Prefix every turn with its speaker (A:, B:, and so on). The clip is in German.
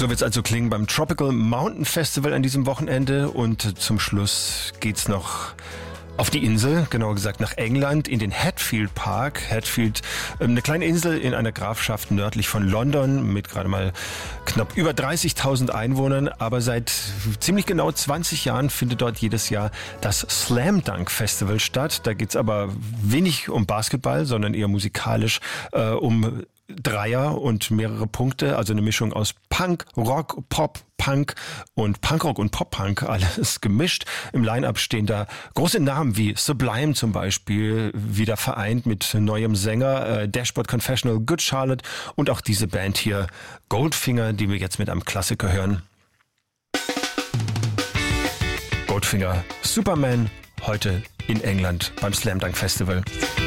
A: So wird's also klingen beim Tropical Mountain Festival an diesem Wochenende. Und zum Schluss geht's noch auf die Insel, genauer gesagt nach England, in den Hatfield Park. Hatfield, eine kleine Insel in einer Grafschaft nördlich von London mit gerade mal knapp über 30.000 Einwohnern. Aber seit ziemlich genau 20 Jahren findet dort jedes Jahr das Slam Dunk Festival statt. Da geht's aber wenig um Basketball, sondern eher musikalisch um Dreier und mehrere Punkte, also eine Mischung aus Punk, Rock, Pop, Punk und Punkrock und Pop-Punk, alles gemischt. Im Line-Up stehen da große Namen wie Sublime zum Beispiel, wieder vereint mit neuem Sänger, Dashboard Confessional, Good Charlotte und auch diese Band hier, Goldfinger, die wir jetzt mit einem Klassiker hören. Goldfinger, Superman, heute in England beim Slam Dunk Festival.